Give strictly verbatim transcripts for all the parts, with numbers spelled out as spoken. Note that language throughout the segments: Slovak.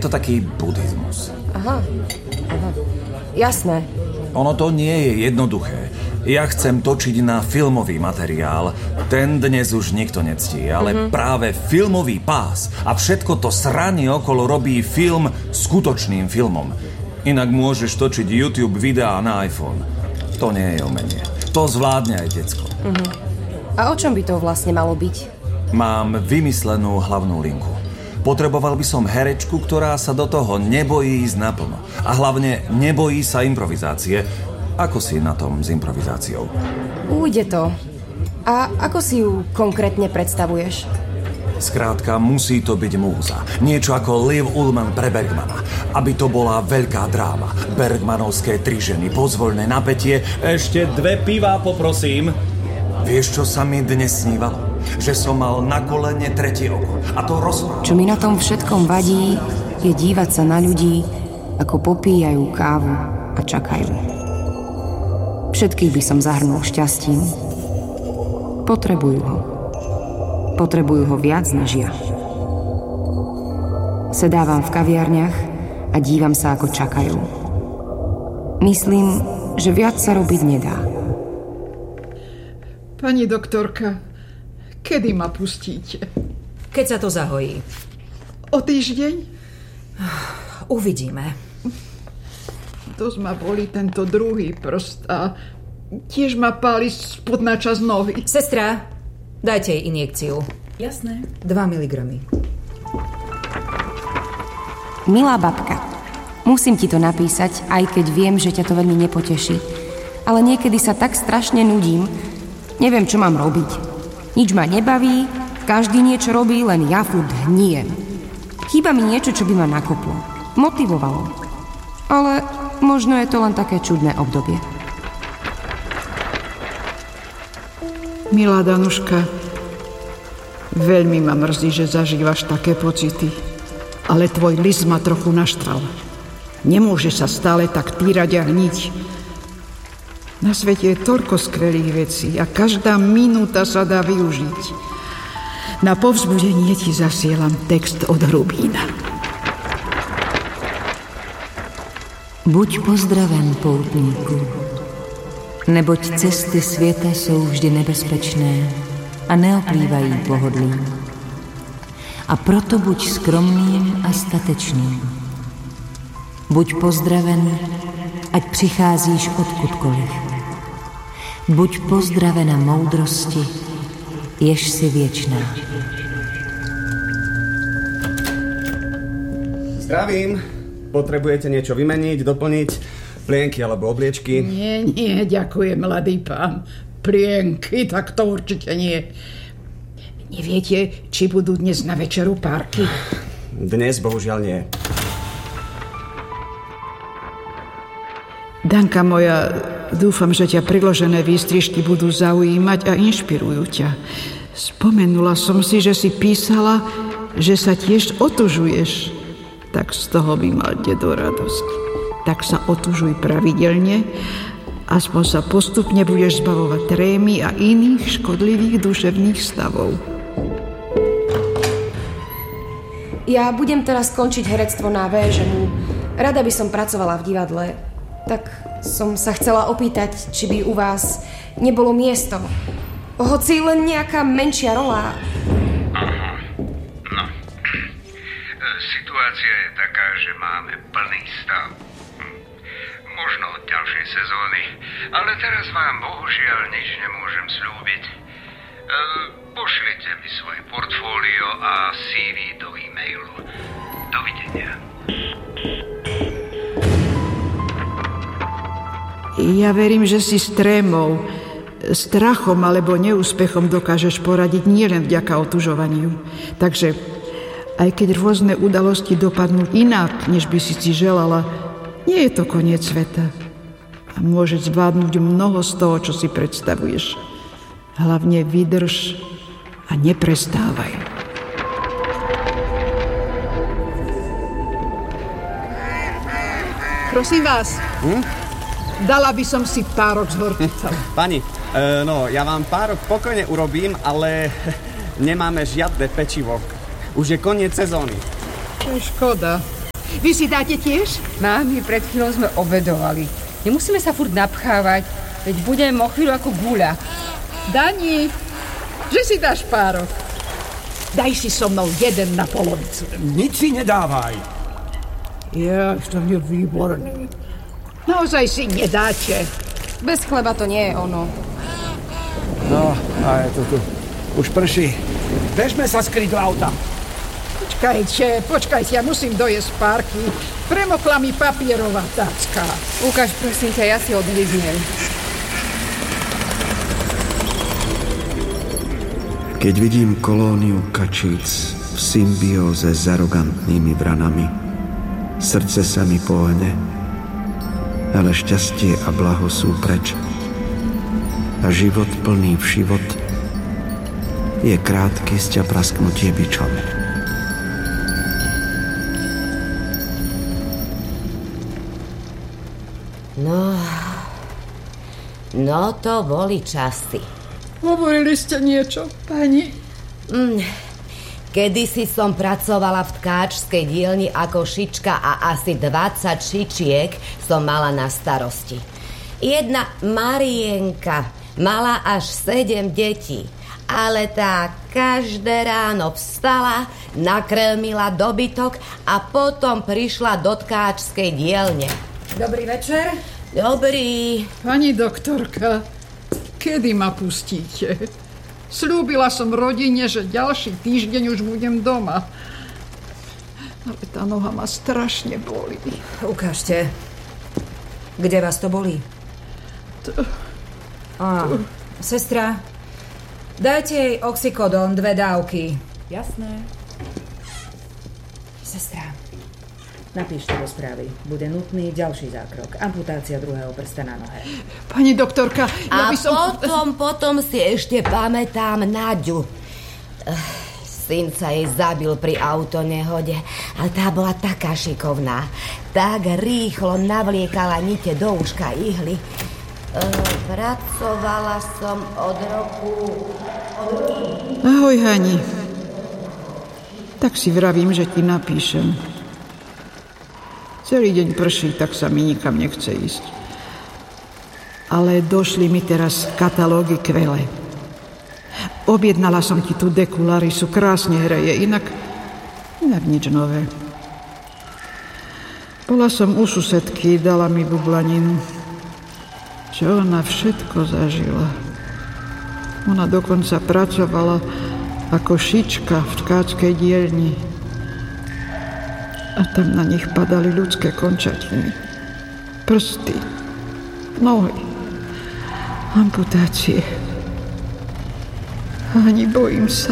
to taký buddhizmus. Aha, aha, jasné. Ono to nie je jednoduché. Ja chcem točiť na filmový materiál. Ten dnes už nikto nectí, ale mm-hmm. práve filmový pás a všetko to sranie okolo robí film skutočným filmom. Inak môžeš točiť YouTube videá na iPhone. To nie je umenie. To zvládne aj decko. Mm-hmm. A o čom by to vlastne malo byť? Mám vymyslenú hlavnú linku. Potreboval by som herečku, ktorá sa do toho nebojí ísť naplno. A hlavne nebojí sa improvizácie. Ako si na tom s improvizáciou? Ujde to. A ako si ju konkrétne predstavuješ? Skrátka, musí to byť múza. Niečo ako Liv Ullmann pre Bergmana. Aby to bola veľká dráma. Bergmanovské tri ženy, pozvoľné napätie. Ešte dve pivá, poprosím. Vieš, čo sa mi dnes snívalo? Že som mal na kolene tretie oko. A to rozprával. Čo mi na tom všetkom vadí, je dívať sa na ľudí, ako popíjajú kávu a čakajú. Všetkých by som zahrnul šťastím. Potrebujú ho. Potrebujú ho viac než ja. Sedávam v kaviarniach a dívam sa, ako čakajú. Myslím, že viac sa robiť nedá. Pani doktorka, kedy ma pustíte? Keď sa to zahojí. O týždeň? Uvidíme. Dosť ma boli tento druhý prst a tiež ma páli spodná časť nohy. Sestra, dajte jej injekciu. Jasné. Dva miligramy. Milá babka, musím ti to napísať, aj keď viem, že ťa to veľmi nepoteší. Ale niekedy sa tak strašne nudím. Neviem, čo mám robiť. Nič ma nebaví, každý niečo robí, len ja furt hnijem. Chýba mi niečo, čo by ma nakoplo. Motivovalo. Ale možno je to len také čudné obdobie. Milá Danuška, veľmi ma mrzí, že zažívaš také pocity. Ale tvoj list ma trochu naštval. Nemôže sa stále tak týrať a hniť. Na svete je toľko skvelých vecí a každá minúta sa dá využiť. Na povzbudenie ti zasielam text od Hrubína. Buď pozdraven, poutníku, neboť cesty světa jsou vždy nebezpečné a neoplývají pohodlím. A proto buď skromným a statečným. Buď pozdraven, ať přicházíš odkudkoliv. Buď pozdravena moudrosti, jež si věčná. Zdravím. Potrebujete niečo vymeniť, doplniť? Plienky alebo obliečky? Nie, nie, ďakujem, mladý pán. Plienky, tak to určite nie. Neviete, či budú dnes na večeru párky? Dnes bohužiaľ nie. Danka moja, dúfam, že ťa priložené výstrižky budú zaujímať a inšpirujú ťa. Spomenula som si, že si písala, že sa tiež otužuješ. Tak z toho by mal dedo radosť. Tak sa otužuj pravidelne, aspoň sa postupne budeš zbavovať trémy a iných škodlivých duševných stavov. Ja budem teraz končiť herectvo na Véžemu. Rada by som pracovala v divadle. Tak som sa chcela opýtať, či by u vás nebolo miesto. Hoci len nejaká menšia rola. Aha, no. Situácia je taká, že máme plný stav. Hm. Možno od ďalšej sezóny, ale teraz vám bohužiaľ nič nemôžem slúbiť. E, pošlite mi svoje portfólio a cé vé do e-mailu. Dovidenia. Ja verím, že si s trémou, strachom alebo neúspechom dokážeš poradiť nielen vďaka otužovaniu. Takže aj keď rôzne udalosti dopadnú inak, než by si si želala, nie je to koniec sveta. A môžeš zvládnuť mnoho z toho, čo si predstavuješ. Hlavne vydrž a neprestávaj. Prosím vás. Hm? Dala by som si párok s horticou. Pani, e, no, ja vám párok pokojne urobím, ale nemáme žiadne pečivo. Už je koniec sezóny. To je škoda. Vy si dáte tiež? Mami, pred chvíľou sme obedovali. Nemusíme sa furt napchávať, veď budem o chvíľu ako guľa. Dani, že si dáš párok. Daj si so mnou jeden na polovicu. Nic si nedávaj. Ja, to je výborný. Naozaj si nedáte. Bez chleba to nie je ono. No, a je to tu. Už prší. Bežme sa skryť do auta. Počkajte, počkajte, ja musím dojesť párky. Premokla mi papierová tácka. Ukáž, prosím ťa, ja si odliznem. Keď vidím kolóniu kačíc v symbióze s arogantnými vranami, srdce sa mi pohne, ale šťastie a blaho sú preč. A život plný všivot je krátky sťa prasknutie bičom. No, no to boli časy. Hovorili ste niečo, pani? Mm, kedysi som pracovala v tkáčskej dielni ako šička a asi dvadsať šičiek som mala na starosti. Jedna Marienka mala až sedem detí, ale tá každé ráno vstala, nakrmila dobytok a potom prišla do tkáčskej dielne. Dobrý večer. Dobrý. Pani doktorka, kedy ma pustíte? Sľúbila som rodine, že ďalší týždeň už budem doma. Ale tá noha ma strašne bolí. Ukážte. Kde vás to bolí? To... Á, to... Sestra, dajte jej oxykodón, dve dávky. Jasné. Sestra, napíšte do správy. Bude nutný ďalší zákrok. Amputácia druhého prsta na nohe. Pani doktorka, ja A by som... potom, potom si ešte pamätám Naďu. Syn sa jej zabil pri autonehode, ale tá bola taká šikovná. Tak rýchlo navliekala nite do uška ihly. E, pracovala som od roku... Od roku... Ahoj, Hani. Tak si vravím, že ti napíšem. Celý deň prší, tak sa mi nikam nechce ísť. Ale došli mi teraz katalógy Kvele. Objednala som ti tú Dekularisu, krásne hreje, inak, inak nič nové. Bola som u susedky, dala mi bublaninu. Čo ona všetko zažila. Ona dokonca pracovala ako šička v tkáčkej dielni. A tam na nich padali ľudské končatiny. Prsty, nohy, amputácie. Ani bojím sa.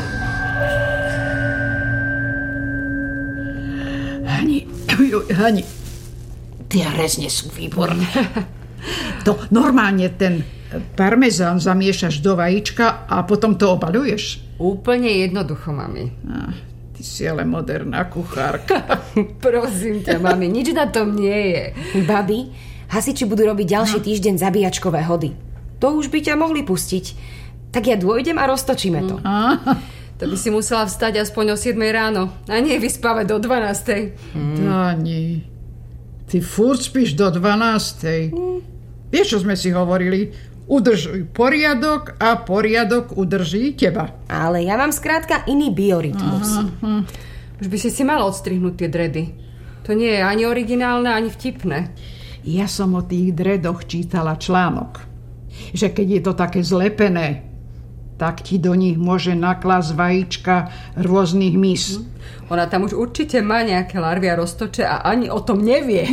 Hani, Hani, tie rezne sú výborné. To normálne ten parmezán zamiešaš do vajíčka a potom to obaľuješ. Úplne jednoducho, mami. Ah, ty si ale moderná kuchárka. Prosím ťa, mami, nič na tom nie je. Babi, hasiči budú robiť ďalší no. týždeň zabíjačkové hody. To už by ťa mohli pustiť. Tak ja dôjdem a roztočíme to. Ah. To by si musela vstať aspoň o siedmej ráno a nie vyspávať do dvanástej. Mm. Dani, ty furt spíš do dvanástej. Mm. Vieš, čo sme si hovorili? Udržuj poriadok a poriadok udrží teba. Ale ja mám skrátka iný biorytmus. Aha. Už by si si mal odstrihnúť tie dredy. To nie je ani originálne, ani vtipné. Ja som o tých dredoch čítala článok. Že keď je to také zlepené, tak ti do nich môže naklásť vajíčka rôznych mys. Hm. Ona tam už určite má nejaké larvy a roztoče a ani o tom nevie.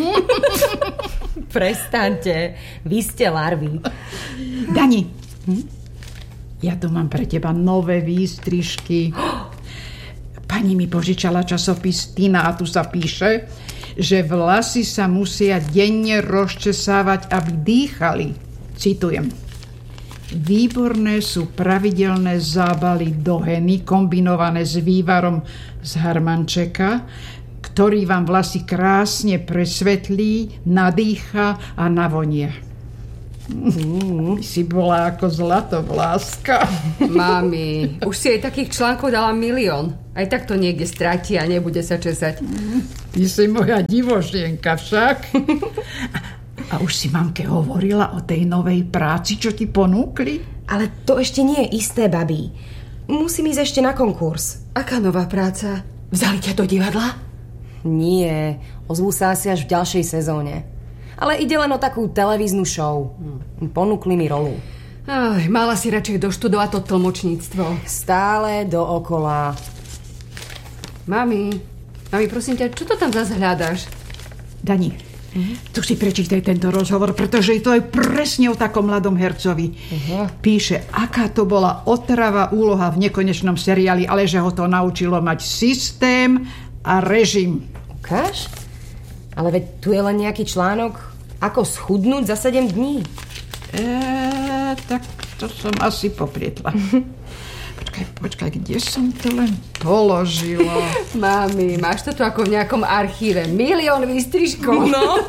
Prestaňte, vy ste larvy. Dani, hm? ja tu mám pre teba nové výstrižky. Pani mi požičala časopis Tina a tu sa píše, že vlasy sa musia denne rozčesávať, aby dýchali. Citujem. Výborné sú pravidelné zábaly do heny kombinované s vývarom z harmančeka, ktorý vám vlasy krásne presvetlí, nadýcha a navonia. Mm. Si bola ako zlatovláska. Mami, už si aj takých článkov dala milión. Aj tak to niekde stratí a nebude sa česať. Ty si moja divošienka však. A už si mamke hovorila o tej novej práci, čo ti ponúkli? Ale to ešte nie je isté, babí. Musím ísť ešte na konkurs. Aká nová práca? Vzali ťa do divadla? Nie, ozvú sa asi až v ďalšej sezóne. Ale ide len o takú televíznu show. Ponúkli mi rolu. Aj, mala si radšej doštudovať to tlmočníctvo. Stále dookola. Mami, mami, prosím ťa, čo to tam zase hľadáš? Dani, mm-hmm. tu si prečítaj tento rozhovor, pretože to je presne o takom mladom hercovi. Uh-huh. Píše, aká to bola otravá úloha v nekonečnom seriáli, ale že ho to naučilo mať systém a režim. Ukáž? Ale veď tu je len nejaký článok, ako schudnúť za sedem dní. Eee, tak to som asi poprietla. Počkaj, počkaj, kde som to len položila? Mami, máš to tu ako v nejakom archíve. Milión výstrižkov. No.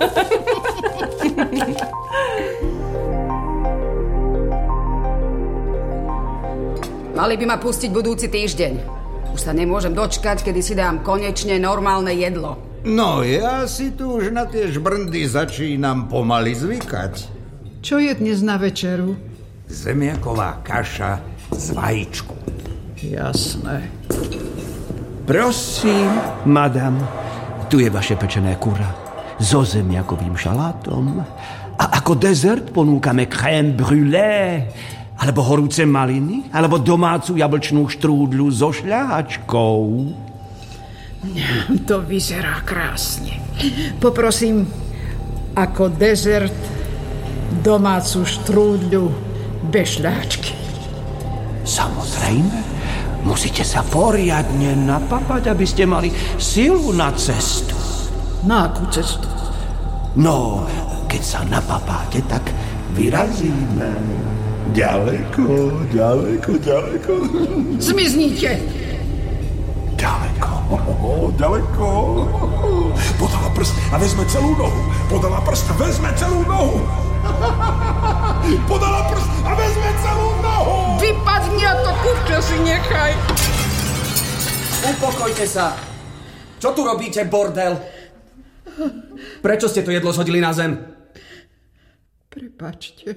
Mali by ma pustiť budúci týždeň. Už sa nemôžem dočkať, kedy si dám konečne normálne jedlo. No, ja si tu už na tie žbrndy začínam pomaly zvykať. Čo je dnes na večeru? Zemiaková kaša z vajíčku. Jasné. Prosím, madam, tu je vaše pečené kura so zemiakovým šalátom. A ako dezert ponúkame crème brûlée, alebo horúce maliny, alebo domácu jablčnú štrúdlu so šľahačkou. To vyzerá krásne. Poprosím, ako dezert, domácu štrúdlu bez šľahačky. Samozrejme, musíte sa poriadne napapať, aby ste mali silu na cestu. Na akú cestu? No, keď sa napapáte, tak vyrazíme. Ďaleko, ďaleko, ďaleko. Zmiznite! Ďaleko, ďaleko. Podala prst a vezme celú nohu. Podala prst a vezme celú nohu. Podala prst a vezme celú nohu. Vypadni a to kurča si nechaj. Upokojte sa. Čo tu robíte, bordel? Prečo ste to jedlo zhodili na zem? Prepáčte.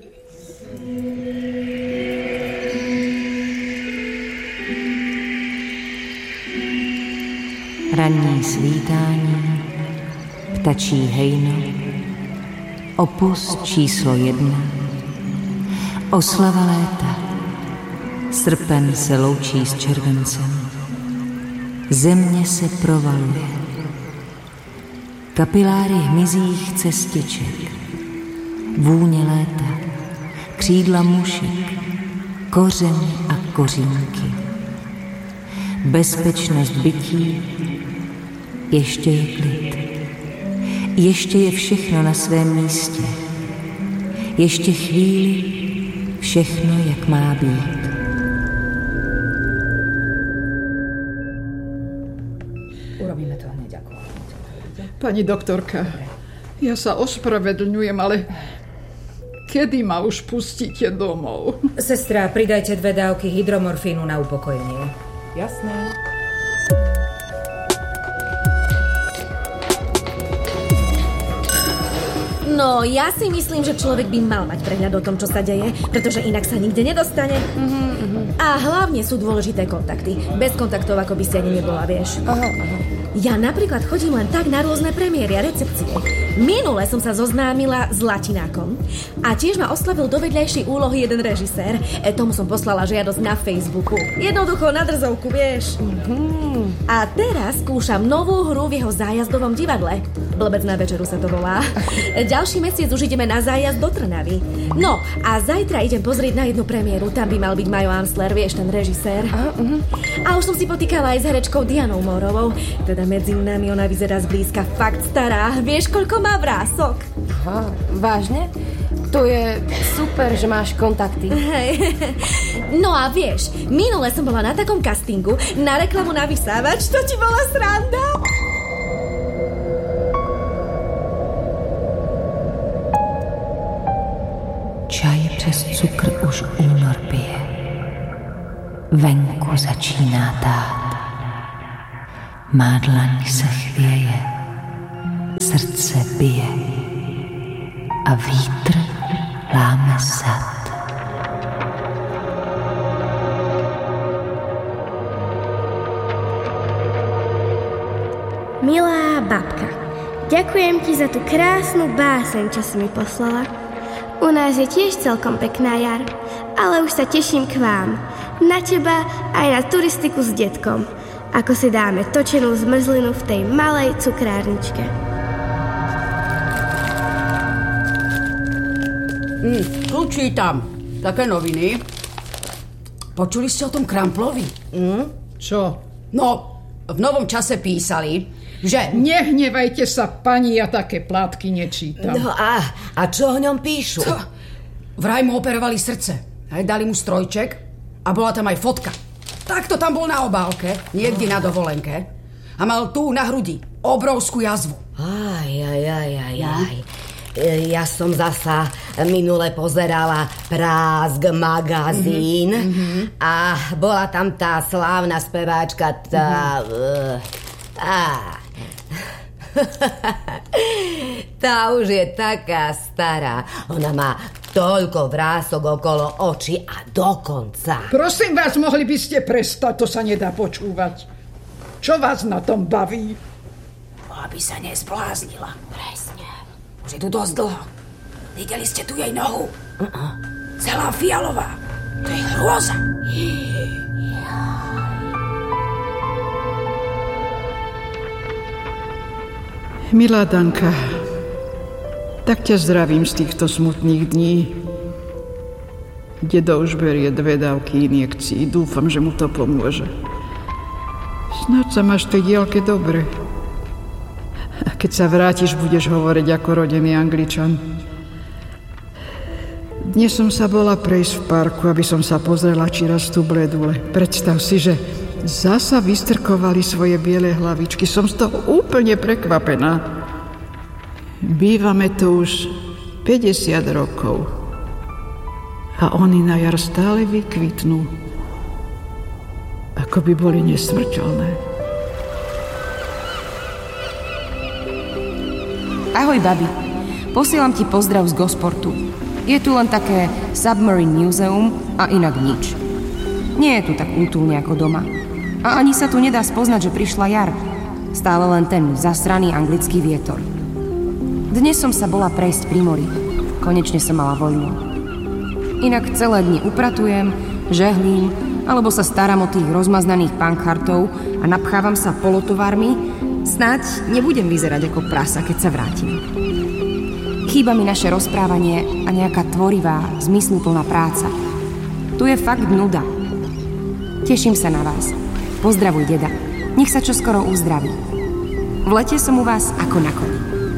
Ranní svítání, ptačí hejno, opus číslo jedna, oslava léta, srpen se loučí s červencem, země se provaluje, kapiláry hmyzích cestiček, vůně léta, křídla mušek, kořeny a kořínky, bezpečnost bytí, ještě je klid. Ještě je všechno na svém místě. Ještě chvíli všechno, jak má být. Urobíme to hneď ako. Pani doktorka, ja sa ospravedlňujem, ale kedy ma už pustíte domov? Sestra, pridajte dve dávky hydromorfínu na upokojenie. Jasné. No, ja si myslím, že človek by mal mať prehľad o tom, čo sa deje, pretože inak sa nikde nedostane. Mm-hmm, mm-hmm. A hlavne sú dôležité kontakty. Bez kontaktov, ako by si ani nebola, vieš. Aha, aha. Ja napríklad chodím len tak na rôzne premiéry a recepcie. Minule som sa zoznámila s Latinákom a tiež ma oslavil do vedľajšej úlohy jeden režisér. E, tomu som poslala žiadosť na Facebooku. Jednoducho na drzovku, vieš. Mm-hmm. A teraz skúšam novú hru v jeho zájazdovom divadle. Blbec na večeru sa to volá. Ďalší mesiac už ideme na zájazd do Trnavy. No, a zajtra idem pozrieť na jednu premiéru. Tam by mal byť Majo Amsler, vieš, ten režisér. Aha, uh-huh. A už som si potýkala aj s herečkou Dianou Mórovou. Teda medzi nami ona vyzerá zblízka fakt stará. Vieš, koľko má vrások? Aha, vážne? To je super, že máš kontakty. Hej. No a vieš, minule som bola na takom castingu na reklamu na vysávač. To ti bola sranda? přes cukr už únor pije. Venku začíná tát. Má dlaň se chvěje, srdce bije a vítr láme sad. Milá babka, ďakujem ti za tú krásnu báseň, čo si mi poslala. U nás je tiež celkom pekná jar, ale už sa teším k vám. Na teba aj na turistiku s detkom. Ako si dáme točenú zmrzlinu v tej malej cukrárničke. Mm, kľúčí tam. Také noviny. Počuli ste o tom Kramplovi? Mm? Čo? No, v Novom čase písali, že... Nehnevajte sa, pani, ja také plátky nečítam. No a, a čo o ňom píšu? Co? Vraj mu operovali srdce. Aj dali mu strojček a bola tam aj fotka. Takto tam bol na obálke, niekde na dovolenke. A mal tu na hrudi obrovskú jazvu. Aj, aj, aj, aj, aj. Ja som zasa minule pozerala Prásk magazín mm-hmm. a bola tam tá slávna speváčka, tá... Mm-hmm. Á... Tá už je taká stará. Ona má toľko vrások okolo očí a dokonca. Prosím vás, mohli by ste prestať, to sa nedá počúvať. Čo vás na tom baví? Aby sa nezbláznila. Presne. Už je tu dosť dlho. Videli ste tu jej nohu? Uh-uh. Celá fialová. To je hrôza. Milá Danka, tak ťa zdravím z týchto smutných dní. Dedo už berie dve dávky injekcií. Dúfam, že mu to pomôže. Snáď sa máš v tej diaľke dobre. A keď sa vrátiš, budeš hovoriť ako rodený Angličan. Dnes som sa bola prejsť v parku, aby som sa pozrela, či rastú bledule. Predstav si, že zasa vystrkovali svoje biele hlavičky. Som z toho úplne prekvapená. Bývame tu už päťdesiat rokov. A oni na jar stále vykvitnú. Ako by boli nesmrteľné. Ahoj, babi. Posielam ti pozdrav z Gosportu. Je tu len také Submarine Museum a inak nič. Nie je tu tak útulne ako doma. A ani sa tu nedá spoznať, že prišla jar. Stále len ten zasraný anglický vietor. Dnes som sa bola prejsť pri mori. Konečne som mala voľno. Inak celé dni upratujem, žehlím, alebo sa starám o tých rozmaznaných pankhartov a napchávam sa polotovármi. Snáď nebudem vyzerať ako prasa, keď sa vrátim. Chýba mi naše rozprávanie a nejaká tvorivá, zmysluplná práca. Tu je fakt nuda. Teším sa na vás. Pozdravuj, deda. Nech sa čoskoro uzdraví. V lete som u vás ako na koni.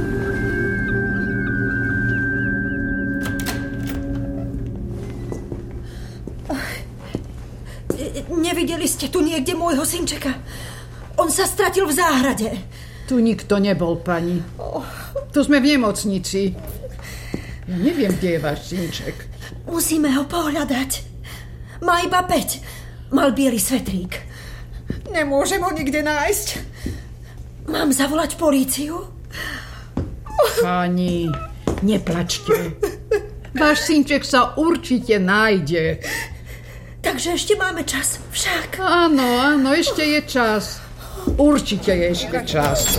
Nevideli ste tu niekde môjho synčeka? On sa stratil v záhrade. Tu nikto nebol, pani. Tu sme v nemocnici. Ja neviem, kde je váš synček. Musíme ho pohľadať. Má iba päť. Mal biely svetrík. Nemôžem ho nikde nájsť. Mám zavolať políciu? Pani, neplačte. Váš synček sa určite nájde. Takže ešte máme čas, však. Áno, áno, ešte je čas. Určite je ešte čas.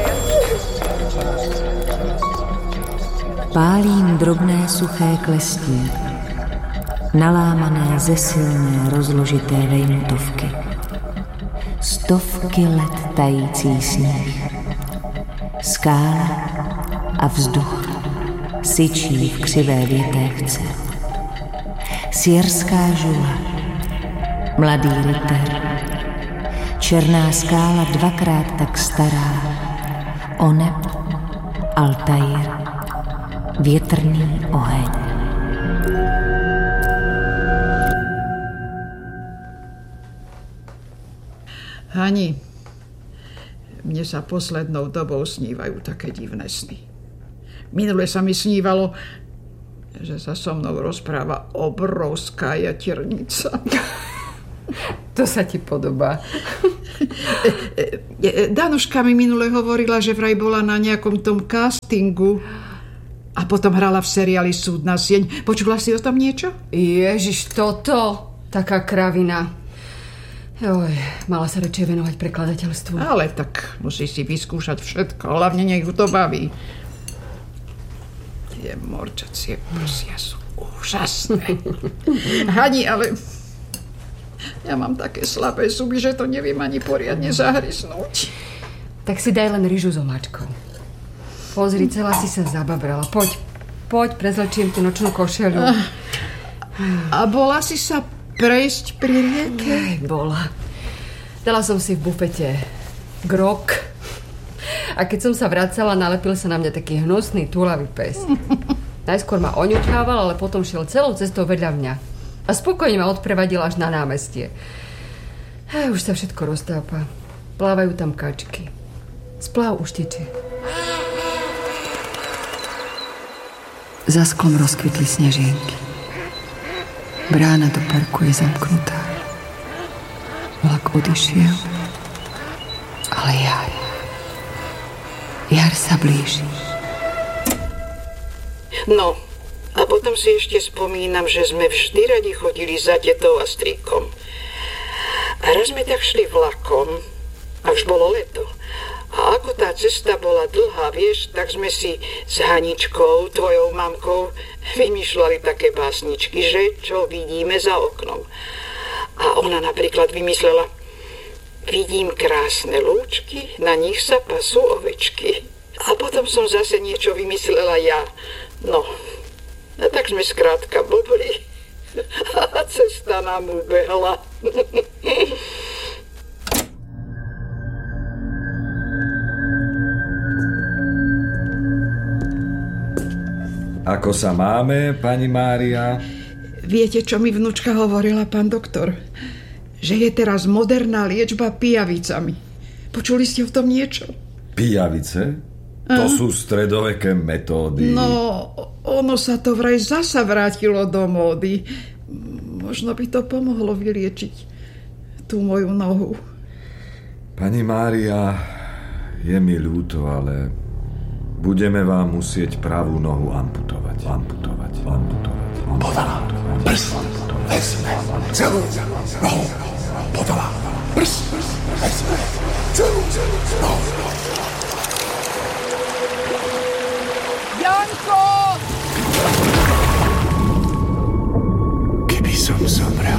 Pálím drobné suché klestí, nalámané ze silné rozložité vejmutovky. Stovky let tající sníh. Skála a vzduch syčí v křivé větévce. Sierská žula, mladý liter, černá skála dvakrát tak stará, Oneb, Altair, větrný oheň. Hani, mne sa poslednou dobou snívajú také divné sny. Minule sa mi snívalo, že sa so mnou rozpráva obrovská jaternica. To sa ti podobá. Danuška mi minule hovorila, že vraj bola na nejakom tom castingu a potom hrala v seriáli Súdna sieň. Počula si o tom niečo? Ježiš, toto, taká kravina. Joj, mala sa radšej venovať prekladateľstvu. Ale tak musí si vyskúšať všetko, hlavne nech ju to baví. Tie morčacie prsia sú úžasné. Hani, ale ja mám také slabé zuby, že to neviem ani poriadne zahryznúť. Tak si daj len ryžu s omáčkou. Pozri, celá si sa zababrala. Poď, poď, prezlečiem tú nočnú košeľu. A, a bola si sa prejsť pri rieke? Aj, bola. Dala som si v bufete grok. A keď som sa vracala, nalepil sa na mňa taký hnusný, túlavý pes. Najskôr ma oňučával, ale potom šiel celou cestou vedľa mňa. A spokojne ma odprevadil až na námestie. A už sa všetko roztápa. Plávajú tam kačky. Spláv už tečie. Za sklom rozkvitli snežienky. Brána do parku je zamknutá. Vlak odišiel. Ale jar. Jar sa blíži. No, a potom si ešte spomínam, že sme vždy radi chodili za tetou a strýkom. A raz sme tak šli vlakom, a už bolo leto. A ako tá cesta bola dlhá, vieš, tak sme si s Haničkou, tvojou mamkou, vymýšľali také básničky, že čo vidíme za oknom. A ona napríklad vymyslela: vidím krásne lúčky, na nich sa pasú ovečky. A potom som zase niečo vymyslela ja. No, a tak sme skrátka blbli. A cesta nám ubehla. Ako sa máme, pani Mária? Viete, čo mi vnúčka hovorila, pán doktor? Že je teraz moderná liečba pijavicami. Počuli ste o tom niečo? Pijavice? To uh. sú stredoveké metódy. No, ono sa to vraj zasa vrátilo do módy. Možno by to pomohlo vyliečiť tú moju nohu. Pani Mária, je mi ľúto, ale budeme vám musieť pravú nohu amputovať. Amputovať, amputovať. Podala prst, vezme celú nohu. Podala prst, vezme celú nohu. Janko! Keby som zomrel,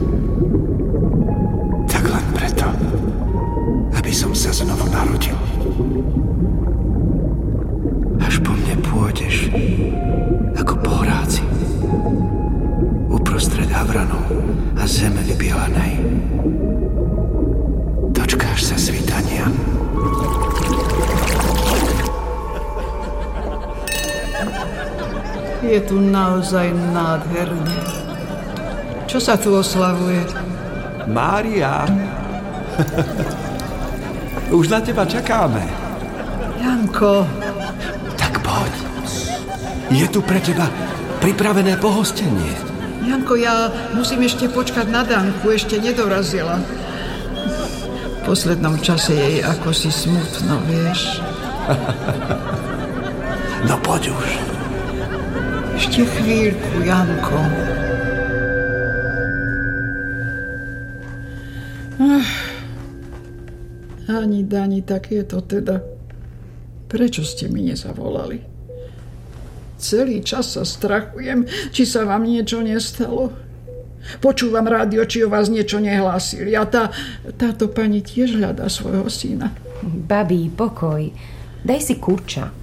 tak len preto, aby som sa znovu narodil. Až po mne pôjdeš ako po hráci uprostred havranov a zeme vybielanej. Dočkáš sa svitania. Je tu naozaj nádherné. Čo sa tu oslavuje? Mária! Už na teba čakáme. Janko! Tak poď. Je tu pre teba pripravené pohostenie. Janko, ja musím ešte počkať na Danku, ešte nedorazila. V poslednom čase jej ako si smutno, vieš. No poď už. Ešte chvíľku, Janko. Ach, ani Dani, tak je to teda. Prečo ste mi nezavolali? Celý čas sa strachujem, či sa vám niečo nestalo. Počúvam rádio, či o vás niečo nehlásili. A tá, táto pani tiež hľadá svojho syna. Babí, pokoj. Daj si kurča.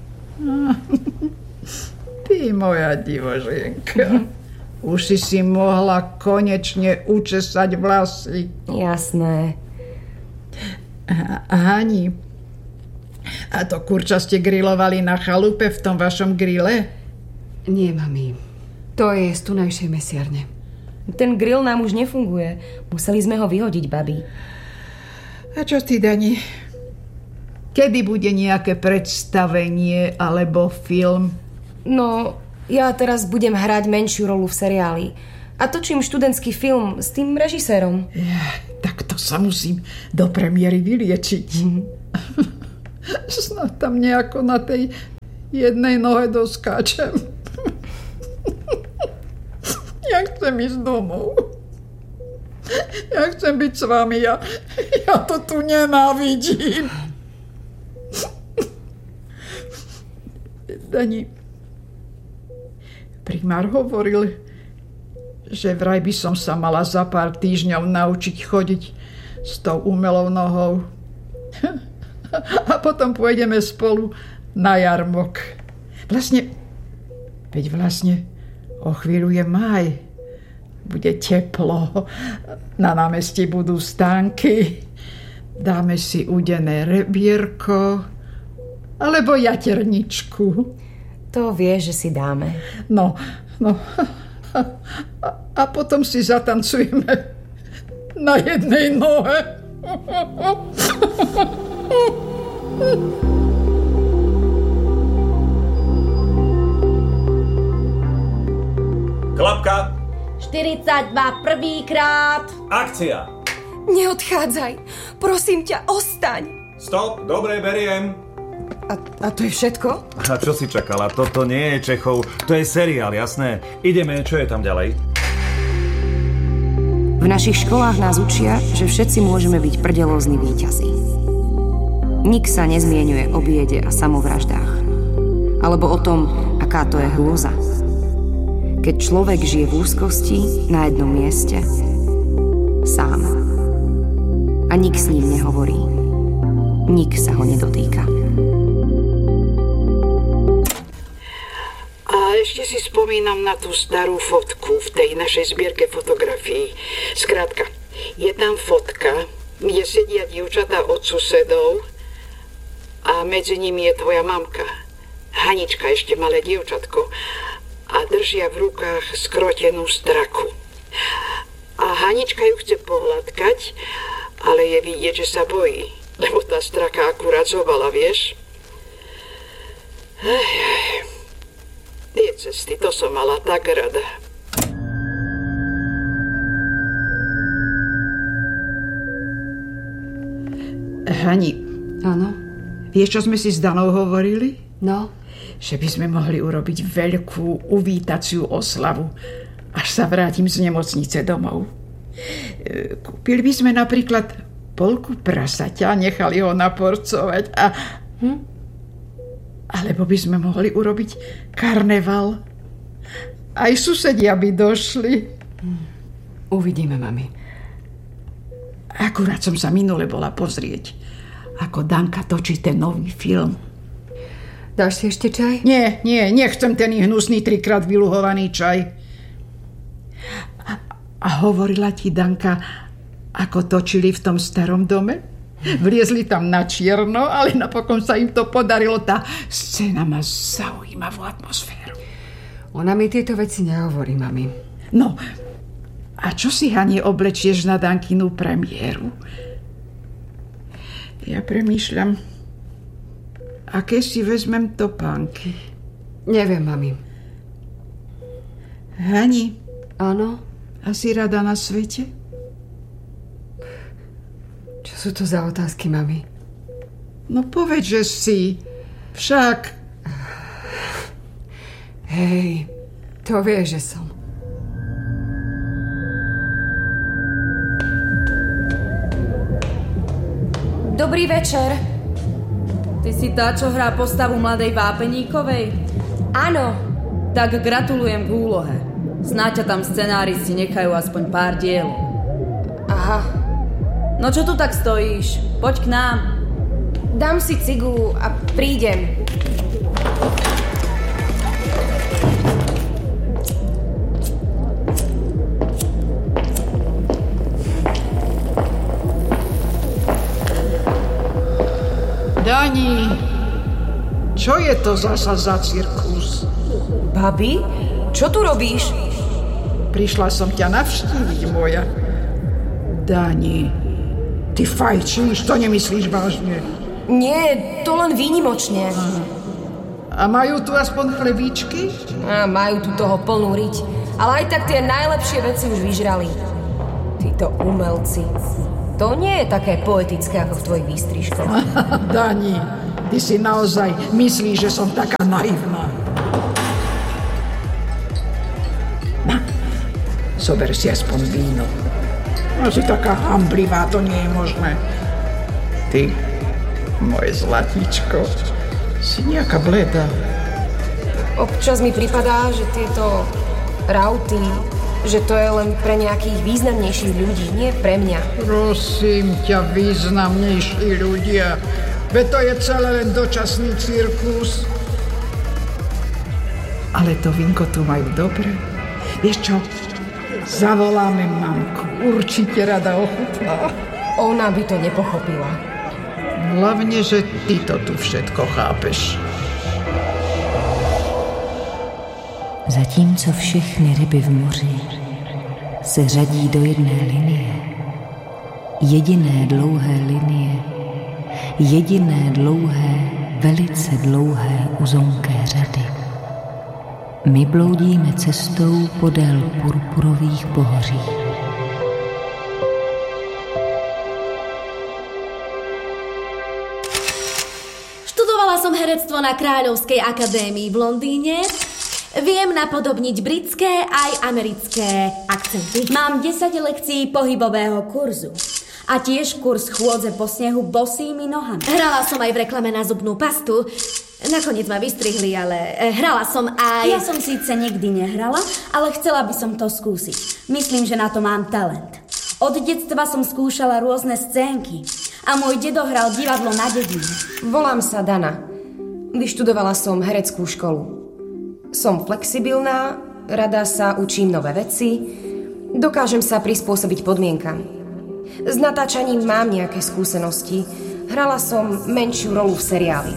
Ty, moja divoženka. Už si si mohla konečne učesať vlasy. Jasné. A, Hani, a to kurča ste grilovali na chalupe v tom vašom grille? Nie, mami. To je z tunajšej mesiarne. Ten grill nám už nefunguje. Museli sme ho vyhodiť, babi. A čo ty, Dani? Kedy bude nejaké predstavenie alebo film? No, Ja teraz budem hrať menšiu rolu v seriáli. A točím študentský film s tým režisérom. Ja, tak to sa musím do premiéry vyliečiť. Mm. Snad tam nejako na tej jednej nohe doskáčem. Ja chcem ísť domov. Ja chcem byť s vami. Ja, ja to tu nenávidím. Dani, primár hovoril, že vraj by som sa mala za pár týždňov naučiť chodiť s tou umelou nohou. A potom pôjdeme spolu na jarmok. Vlastne, veď vlastne o chvíľu je máj. Bude teplo. Na námestí budú stánky. Dáme si udené rebierko alebo jaterničku. To vieš, že si dáme. No, no. A, a potom si zatancujeme na jednej nohe. Klapka. štyridsaťdva prvýkrát. Akcia. Neodchádzaj. Prosím ťa, ostaň. Stop, dobre, beriem. A, a to je všetko? A čo si čakala? Toto nie je Čechov, to je seriál, jasné. Ideme, čo je tam ďalej? V našich školách nás učia, že všetci môžeme byť prdelózni víťazi. Nik sa nezmienuje o biede a samovraždách. Alebo o tom, aká to je hrôza. Keď človek žije v úzkosti na jednom mieste, sám. A nik s ním nehovorí. Nik sa ho nedotýka. A ešte si spomínam na tú starú fotku v tej našej zbierke fotografií. Skrátka, je tam fotka, kde sedia dievčatá od susedov a medzi nimi je tvoja mamka. Hanička, ešte malé dievčatko. A držia v rukách skrotenú straku. A Hanička ju chce pohľadkať, ale je vidieť, že sa bojí, lebo tá straka akurát zobala, vieš? Ej, ej. Tie cesty, to som mala tak rada. Hani. Áno? Vieš, čo sme si s Danou hovorili? No? Že by sme mohli urobiť veľkú uvítaciu oslavu, až sa vrátim z nemocnice domov. Kúpili by sme napríklad polku prasaťa, nechali ho naporcovať a... Hm? Alebo by sme mohli urobiť karneval. Aj susedia by došli. Hm. Uvidíme, mami. Akurát som sa minule bola pozrieť, ako Danka točí ten nový film. Dáš si ešte čaj? Nie, nie, nechcem ten hnusný trikrát vyluhovaný čaj. A, a hovorila ti Danka, ako točili v tom starom dome? Vliezli tam na čierno, ale napokon sa im to podarilo. Tá scéna má zaujímavú atmosféru. Ona mi tieto veci nehovorí, mami. No, a čo si, Hani, oblečieš na Dankinu premiéru? Ja premýšľam, aké si vezmem topánky. Neviem, mami. Hani? Áno? A si rada na svete? Čo sú to za otázky, mami? No povedz, že si. Však. Hej, to vieš, že som. Dobrý večer. Ty si tá, čo hrá postavu mladej Vápeníkovej? Áno. Tak gratulujem k úlohe. Snáď ťa tam scenáristi nechajú aspoň pár diel. Aha. No čo tu tak stojíš? Poď k nám. Dám si cigu a prídem. Dani, čo je to zasa za cirkus? Babi, čo tu robíš? Prišla som ťa navštíviť, moja. Dani, ty fajčíš, to nemyslíš vážne? Nie, to len výnimočne. A majú tu aspoň chlebíčky? A majú tu toho plnú riť. Ale aj tak tie najlepšie veci už vyžrali. Títo umelci. To nie je také poetické ako v tvojich výstrižkoch. Dani, ty si naozaj myslíš, že som taká naivná. Na, zober si aspoň víno. No si taká hamblivá, to nie je možné. Ty, moje zlatíčko, si nejaká bleda. Občas mi pripadá, že tieto rauty, že to je len pre nejakých významnejších ľudí, nie pre mňa. Prosím ťa, významnejší ľudia. Veď to je celé len dočasný cirkus. Ale to vínko tu majú dobre. Vieš čo? Zavoláme mamku. Určite rada ochutná. Ona by to nepochopila. Hlavne, že ty to tu všetko chápeš. Zatímco všechny ryby v moři se řadí do jedné linie, jediné dlouhé linie, jediné dlouhé, velice dlouhé uzonké řady, my bloudíme cestou podél purpurových pohoří. Študovala som herectvo na Kráľovskej akadémii v Londýne. Viem napodobniť britské aj americké akcenty. Mám desať lekcií pohybového kurzu. A tiež kurz chôdze po snehu bosými nohami. Hrala som aj v reklame na zubnú pastu. Nakoniec ma vystrihli, ale hrala som aj... Ja som síce nikdy nehrala, ale chcela by som to skúsiť. Myslím, že na to mám talent. Od detstva som skúšala rôzne scénky. A môj dedo hral divadlo na dedine. Volám sa Dana. Vyštudovala som hereckú školu. Som flexibilná, rada sa učím nové veci, dokážem sa prispôsobiť podmienkam. S natáčaním mám nejaké skúsenosti. Hrala som menšiu rolu v seriáli.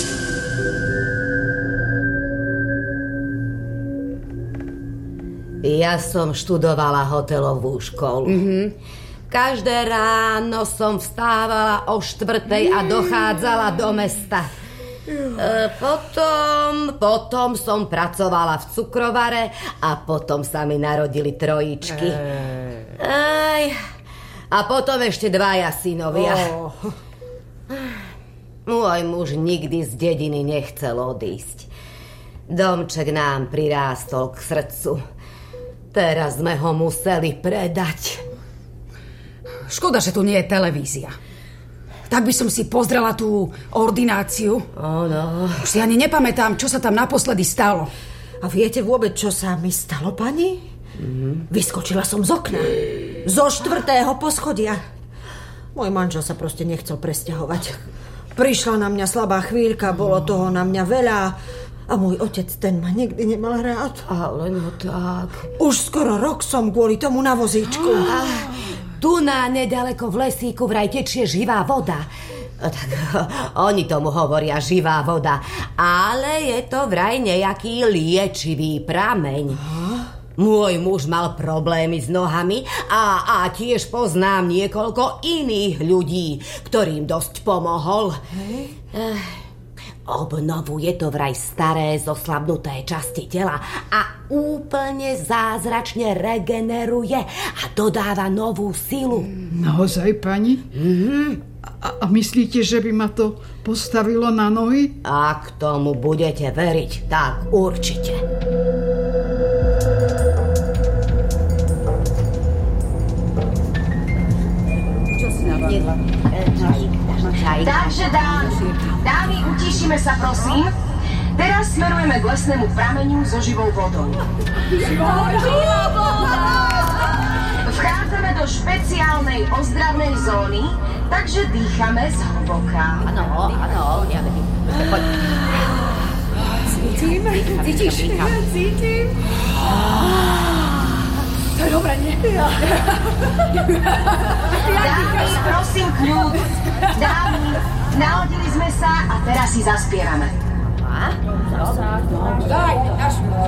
Ja som študovala hotelovú školu. Mm-hmm. Každé ráno som vstávala o štvrtej a dochádzala do mesta. E, potom, potom som pracovala v cukrovare a potom sa mi narodili trojičky. Aj, a potom ešte dvaja synovia. Oh. Môj muž nikdy z dediny nechcel odísť. Domček nám prirástol k srdcu. Teraz sme ho museli predať. Škoda, že tu nie je televízia. Tak by som si pozrela tú ordináciu. Oh, no. Už si ani nepamätám, čo sa tam naposledy stalo. A viete vôbec, čo sa mi stalo, pani? Mm-hmm. Vyskočila som z okna. Zo štvrtého poschodia. Môj manžel sa proste nechcel presťahovať. Prišla na mňa slabá chvíľka, bolo toho na mňa veľa. A môj otec, ten ma nikdy nemal rád. Ale no tak. Už skoro rok som kvôli tomu na vozíčku. Ah, tu na nedaleko v lesíku vraj tečie živá voda. Tak oni tomu hovoria živá voda. Ale je to vraj nejaký liečivý prameň. Môj muž mal problémy s nohami a, a tiež poznám niekoľko iných ľudí, ktorým dosť pomohol. Hej. Obnovuje to vraj staré zoslabnuté časti tela a úplne zázračne regeneruje a dodáva novú silu. Naozaj, pani? Mm-hmm. A, a myslíte, že by ma to postavilo na nohy? Ak tomu budete veriť, tak určite. Čo si navadla? Takže dámy, dámy, utíšime sa, prosím. Teraz smerujeme k lesnému prameniu so živou vodou. Živá voda! Vchádzame do špeciálnej ozdravnej zóny, takže dýchame zhlboka. Áno, áno, ja vedím. Cítim, cítiš? Cítim. To je dobré, nie? Dámy, prosím, kľud. Dámy, naladili sme sa a teraz si zaspievame. A? Daj, našu.